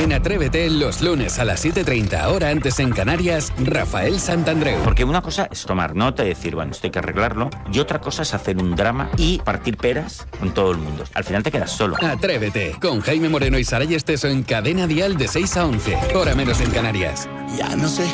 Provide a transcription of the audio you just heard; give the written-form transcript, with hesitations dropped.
En Atrévete, los lunes a las 7:30, hora antes en Canarias, Rafael Santandreu. Porque una cosa es tomar nota y decir, bueno, esto hay que arreglarlo, y otra cosa es hacer un drama y partir peras con todo el mundo. Al final te quedas solo. Atrévete, con Jaime Moreno y Saray Esteso en Cadena Dial de 6 a 11, hora menos en Canarias. Ya no sé